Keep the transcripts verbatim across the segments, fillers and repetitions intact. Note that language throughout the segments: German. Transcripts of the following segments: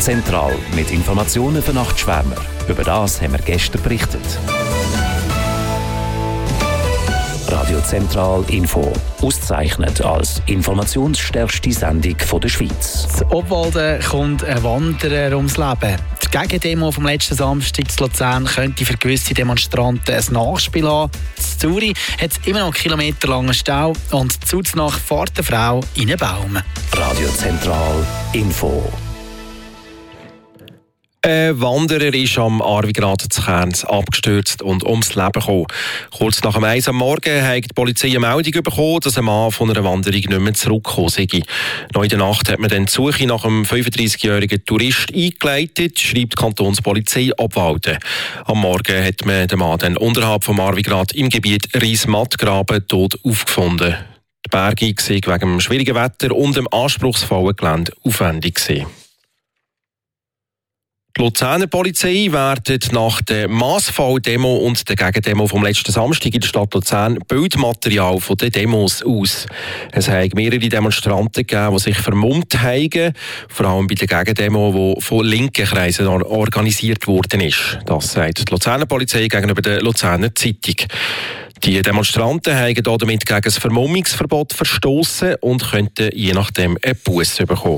Zentral mit Informationen für Nachtschwärmer. Über das haben wir gestern berichtet. Radio Zentral Info. Ausgezeichnet als informationsstärkste Sendung der Schweiz. In Obwalden kommt ein Wanderer ums Leben. Die Gegendemo vom letzten Samstag in Luzern könnte für gewisse Demonstranten ein Nachspiel haben. In Zürich hat es immer noch einen kilometerlangen Stau und zuznach fährt eine Frau in einen Baum. Radio Zentral Info. Ein Wanderer ist am Arwigrad zu Kerns abgestürzt und ums Leben gekommen. Kurz nach dem eins am Morgen hat die Polizei eine Meldung bekommen, dass ein Mann von einer Wanderung nicht mehr zurückgekommen sei. Noch in der Nacht hat man dann die Suche nach einem fünfunddreißigjährigen Tourist eingeleitet, schreibt die Kantonspolizei Obwalden. Am Morgen hat man den Mann dann unterhalb vom Arwigrad im Gebiet Ries-Mattgraben tot aufgefunden. Die Bergung sei wegen dem schwierigen Wetter und dem anspruchsvollen Gelände aufwendig gewesen. Die Luzerner Polizei wertet nach der Massfall-Demo und der Gegendemo vom letzten Samstag in der Stadt Luzern Bildmaterial von den Demos aus. Es haben mehrere Demonstranten gegeben, die sich vermummt haben, vor allem bei der Gegendemo, die von linken Kreisen organisiert worden ist. Das sagt die Luzerner Polizei gegenüber der Luzerner Zeitung. Die Demonstranten haben damit gegen das Vermummungsverbot verstoßen und könnten je nachdem einen Buss bekommen.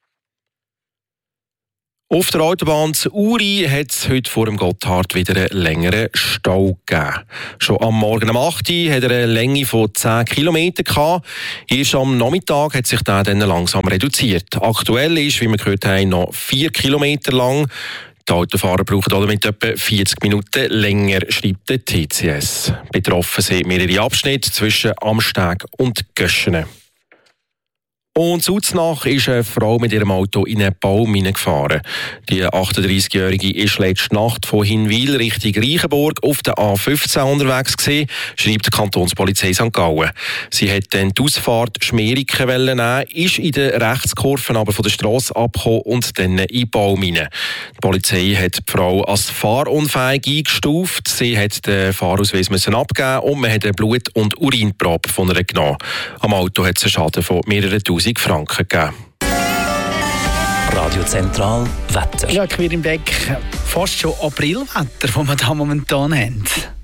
Auf der Autobahn zu Uri hat es heute vor dem Gotthard wieder einen längeren Stau gegeben. Schon am Morgen um acht Uhr hat er eine Länge von zehn Kilometern gehabt. Erst am Nachmittag hat sich der dann langsam reduziert. Aktuell ist, wie wir gehört haben, noch vier Kilometer lang. Die Autofahrer brauchen damit etwa vierzig Minuten länger, schreibt der T C S. Betroffen sind mehrere Abschnitte zwischen Amsteg und Göschenen. Und Zuznach ist eine Frau mit ihrem Auto in einen Baum hineingefahren. Die achtunddreißigjährige ist letzte Nacht von Hinwil Richtung Reichenburg auf der A fünfzehn unterwegs gewesen, schreibt die Kantonspolizei Sankt Gallen. Sie hat dann die Ausfahrt Schmeriken nehmen, ist in der Rechtskurve aber von der Strasse abgekommen und dann in den Baum hinein. Die Polizei hat die Frau als fahrunfähig eingestuft. Sie hat den Fahrausweis müssen abgeben und man hat eine Blut- und Urinprobe von ihr genommen. Am Auto hat es einen Schaden von mehreren tausend Franken gegeben. Radio Zentral Wetter. Ja, quer im Deck fast schon Aprilwetter, das wir da momentan haben.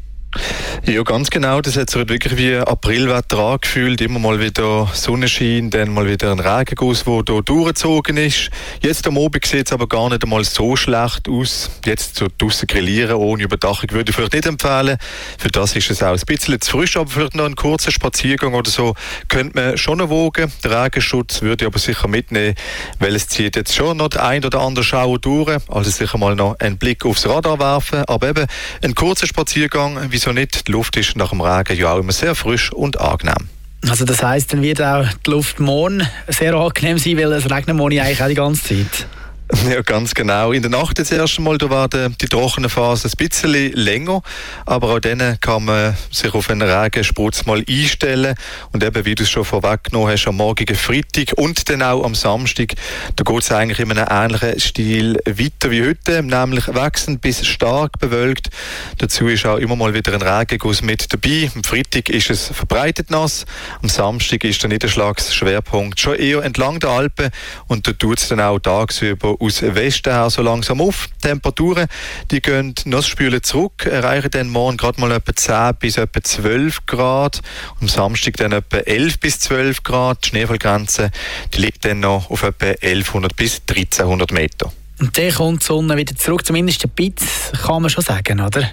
Ja, ganz genau. Das hat sich wirklich wie Aprilwetter angefühlt. Immer mal wieder Sonnenschein, dann mal wieder ein Regenguss, der hier durchgezogen ist. Jetzt am Abend sieht es aber gar nicht einmal so schlecht aus. Jetzt so draussen grillieren ohne Überdachung würde ich vielleicht nicht empfehlen. Für das ist es auch ein bisschen zu frisch, aber vielleicht noch einen kurzen Spaziergang oder so könnte man schon noch wagen. Den Regenschutz würde ich aber sicher mitnehmen, weil es zieht jetzt schon noch der ein oder andere Schauer durch. Also sicher mal noch einen Blick aufs Radar werfen. Aber eben einen kurzen Spaziergang, wieso nicht? Die Luft ist nach dem Regen ja auch immer sehr frisch und angenehm. Also das heisst, dann wird auch die Luft morgen sehr angenehm sein, weil es regnet morgen eigentlich auch die ganze Zeit. Ja, ganz genau. In der Nacht das erste Mal, da war die, die trockene Phase ein bisschen länger, aber auch dann kann man sich auf einen Regenspritz mal einstellen und eben, wie du es schon vorweggenommen hast, am morgigen Freitag und dann auch am Samstag, da geht es eigentlich in einem ähnlichen Stil weiter wie heute, nämlich wechselnd bis stark bewölkt. Dazu ist auch immer mal wieder ein Regenguss mit dabei. Am Freitag ist es verbreitet nass, am Samstag ist der Niederschlagsschwerpunkt schon eher entlang der Alpen und da tut es dann auch tagsüber aus Westen her so langsam auf. Die Temperaturen, die gehen nassspülen zurück, erreichen dann morgen gerade mal etwa zehn bis etwa zwölf Grad. Am Samstag dann etwa elf bis zwölf Grad. Die Schneefallgrenze, die liegt dann noch auf etwa elfhundert bis dreizehnhundert Meter. Und dann kommt die Sonne wieder zurück, zumindest ein bisschen, kann man schon sagen, oder?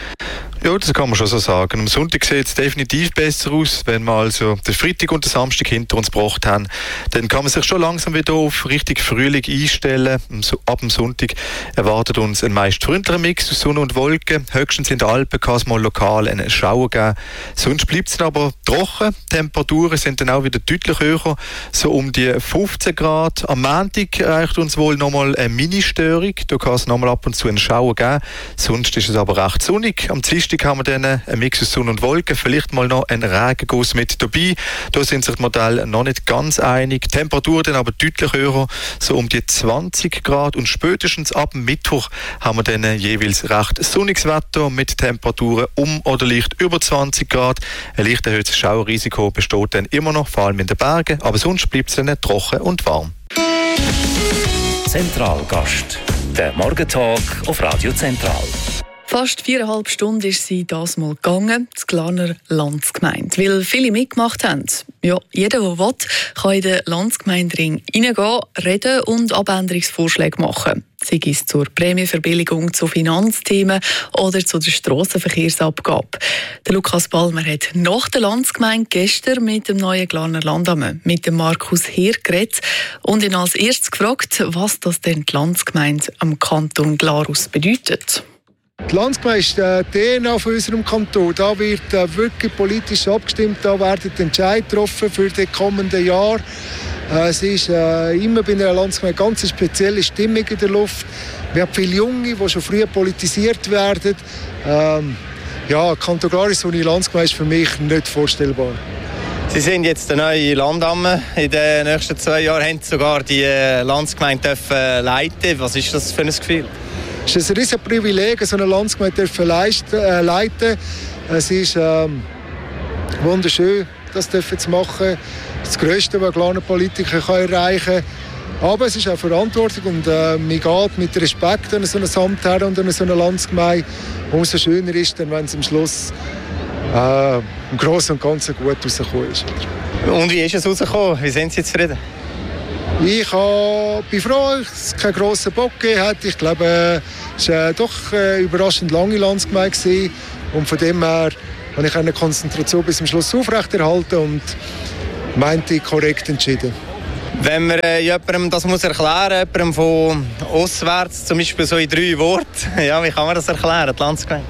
Ja, das kann man schon so sagen. Am Sonntag sieht es definitiv besser aus. Wenn wir also den Freitag und den Samstag hinter uns gebracht haben, dann kann man sich schon langsam wieder auf richtig Frühling einstellen. Ab dem Sonntag erwartet uns ein meist freundlicher Mix aus Sonne und Wolken. Höchstens in den Alpen kann es mal lokal einen Schauer geben. Sonst bleibt es aber trocken. Die Temperaturen sind dann auch wieder deutlich höher, so um die fünfzehn Grad. Am Montag erreicht uns wohl nochmal eine Mini-Störung. Da kann es nochmal ab und zu einen Schauer geben. Sonst ist es aber recht sonnig. Am Dienstag haben wir dann einen Mix aus Sonne und Wolken, vielleicht mal noch ein Regenguss mit dabei. Da sind sich die Modelle noch nicht ganz einig. Die Temperatur dann aber deutlich höher, so um die zwanzig Grad. Und spätestens ab Mittwoch haben wir dann jeweils recht sonniges Wetter mit Temperaturen um oder leicht über zwanzig Grad. Ein leicht erhöhtes Schauerrisiko besteht dann immer noch, vor allem in den Bergen. Aber sonst bleibt es dann trocken und warm. Zentralgast. Der Morgentalk auf Radio Zentral. Fast viereinhalb Stunden ist sie das mal gegangen, die Glarner Landsgemeinde. Weil viele mitgemacht haben. Ja, jeder, der will, kann in den Landsgemeindering reingehen, reden und Abänderungsvorschläge machen. Sei es zur Prämienverbilligung, zu Finanzthemen oder zu der Strassenverkehrsabgabe. Der Lukas Balmer hat nach der Landsgemeinde gestern mit dem neuen Glarner Landamt, mit dem Markus Heer, geredet und ihn als erstes gefragt, was das denn die Landsgemeinde am Kanton Glarus bedeutet. Die Landsgemeinde ist die D N A von unserem Kanton. Da wird äh, wirklich politisch abgestimmt, da werden Entscheidungen getroffen für die kommenden Jahre. Äh, es ist äh, immer bei einer Landsgemeinde eine ganz spezielle Stimmung in der Luft. Wir haben viele Junge, die schon früh politisiert werden. Ähm, ja, Kanton Glarus ohne Landsgemeinde ist für mich nicht vorstellbar. Sie sind jetzt der neue Landamme. In den nächsten zwei Jahren haben Sie sogar die Landsgemeinde leiten. Was ist das für ein Gefühl? Es ist ein riesiges Privileg, so eine Landsgemeinde zu äh, leiten. Es ist ähm, wunderschön, das zu machen. Das Größte, was ein kleiner Politiker kann erreichen kann. Aber es ist auch Verantwortung und äh, man geht mit Respekt an so ein Amt her und an so eine Landsgemeinde. Umso schöner ist dann, wenn es am Schluss äh, im Großen und Ganzen gut rausgekommen ist. Und wie ist es rausgekommen? Wie sind Sie zufrieden? Ich bin froh, dass es keinen grossen Bock gegeben hat. Ich glaube, es war doch eine überraschend lange Landsgemeinde. Und von dem her habe ich eine Konzentration bis zum Schluss aufrechterhalten und meinte korrekt entschieden. Wenn man äh, jemandem das muss erklären muss, jemandem von auswärts, zum Beispiel so in drei Worten, ja, wie kann man das erklären, die Landsgemeinde?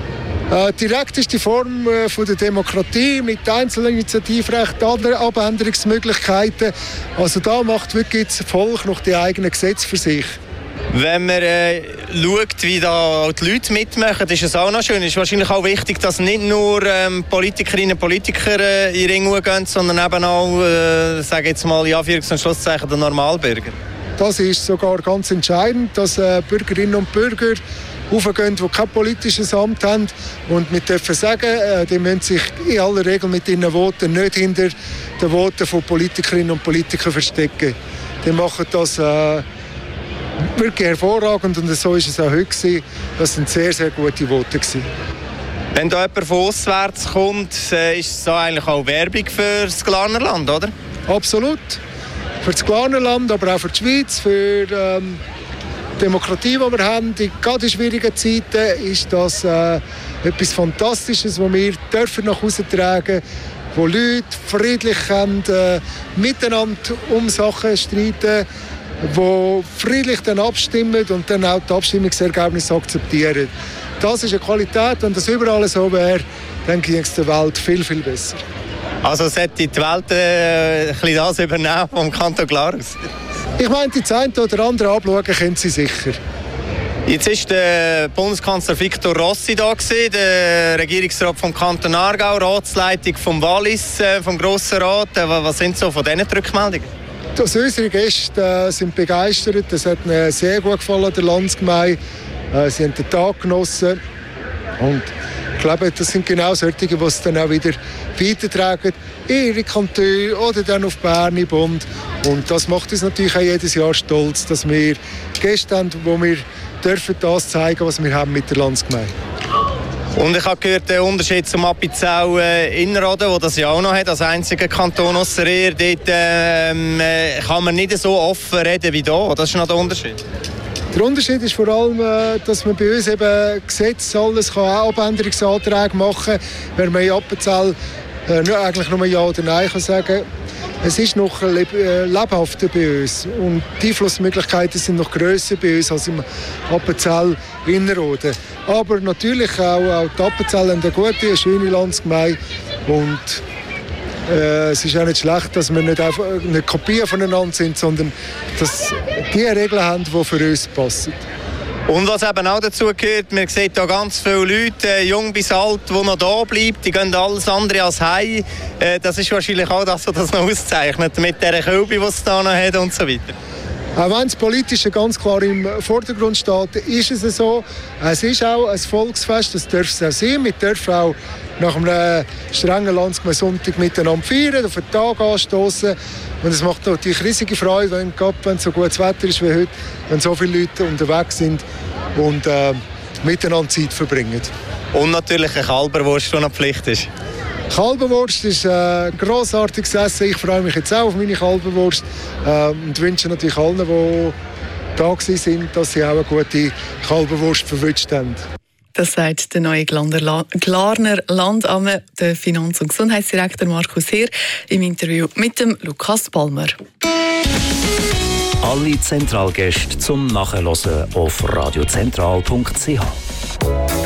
Äh, direkt ist die Form äh, von der Demokratie mit Einzelinitiativrecht, anderen Abänderungsmöglichkeiten. Also da macht wirklich das Volk noch die eigenen Gesetze für sich. Wenn man äh, schaut, wie da die Leute mitmachen, ist es auch noch schön. Es ist wahrscheinlich auch wichtig, dass nicht nur ähm, Politikerinnen und Politiker äh, in den Ring gehen, sondern eben auch, äh, sage jetzt mal, in Anführungs- und Schlusszeichen, der Normalbürger. Das ist sogar ganz entscheidend, dass äh, Bürgerinnen und Bürger aufgehen, die kein politisches Amt haben. Und wir dürfen sagen, äh, die müssen sich in aller Regel mit ihren Voten nicht hinter den Voten von Politikerinnen und Politikern verstecken. Die machen das äh, wirklich hervorragend und so ist es auch heute gewesen. Das sind sehr, sehr gute Voten gewesen. Wenn da jemand von auswärts kommt, äh, ist es eigentlich auch Werbung für das Glarner Land, oder? Absolut. Für das Glarner Land, aber auch für die Schweiz, für ähm, die Demokratie, die wir haben, in gerade schwierigen Zeiten, ist das äh, etwas Fantastisches, was wir dürfen nach Hause tragen, wo Leute friedlich können, äh, miteinander um Sachen streiten, die friedlich dann abstimmen und dann auch die Abstimmungsergebnisse akzeptieren. Das ist eine Qualität, wenn das überall so wäre, dann ginge es der Welt viel, viel besser. Also sollte die Welt äh, ein bisschen das übernehmen vom Kanton Glarus? Ich meine, die eine oder andere abschauen können Sie sicher. Jetzt war der Bundeskanzler Victor Rossi da, der Regierungsrat vom Kanton Aargau, Ratsleitung vom Wallis, äh, vom Grossen Rat. Äh, was sind so von diesen Rückmeldungen? Also unsere Gäste äh, sind begeistert. Das hat mir sehr gut gefallen, der Landsgemeinde. Äh, sie haben den Tag genossen. Und ich glaube, das sind genau solche, die es dann auch wieder weitertragen in ihre Kantone oder dann auf Bern im Bund. Und das macht uns natürlich auch jedes Jahr stolz, dass wir Gäste haben, wo wir dürfen das zeigen, was wir haben mit der Landsgemeinde. Und ich habe gehört, der Unterschied zum Appenzell äh, Innerrhoden, wo das ja auch noch hat, als einziger Kanton ausser ihr, dort ähm, äh, kann man nicht so offen reden wie hier. Das ist noch der Unterschied. Der Unterschied ist vor allem, dass man bei uns eben Gesetze alles kann, auch Abänderungsanträge machen kann, wenn man in Appenzell äh, eigentlich nur Ja oder Nein kann sagen. Es ist noch leb äh, lebhafter bei uns und die Einflussmöglichkeiten sind noch grösser bei uns als im Appenzell Innerrhoden. Aber natürlich auch, auch die Appenzell haben eine gute, eine schöne Landsgemeinde und Äh, es ist auch nicht schlecht, dass wir nicht einfach eine Kopie voneinander sind, sondern dass die Regeln haben, die für uns passen. Und was eben auch dazu gehört, man sieht hier ganz viele Leute, äh, jung bis alt, die noch da bleiben, die gehen alles andere als heim. Äh, das ist wahrscheinlich auch das, was das noch auszeichnet, mit dieser Kölbe, die es da noch hat und so weiter. Auch wenn das Politische ganz klar im Vordergrund steht, ist es so. Es ist auch ein Volksfest, das darf es auch sein. Wir dürfen auch nach einem strengen Landsgemeinde-Sonntag miteinander feiern, auf den Tag anstoßen. Und es macht natürlich riesige Freude, wenn, wenn so gutes Wetter ist wie heute, wenn so viele Leute unterwegs sind und äh, miteinander Zeit verbringen. Und natürlich eine Kalberwurst, die eine Pflicht ist. Kalberwurst ist ein grossartiges Essen. Ich freue mich jetzt auch auf meine Kalberwurst äh, und wünsche natürlich allen, die da sind, dass sie auch eine gute Kalberwurst verwünscht haben. Das sagt der neue Glarner Landamme, der Finanz- und Gesundheitsdirektor Markus Heer, im Interview mit dem Lukas Palmer. Alle Zentralgäste zum Nachhören auf radiozentral punkt c h.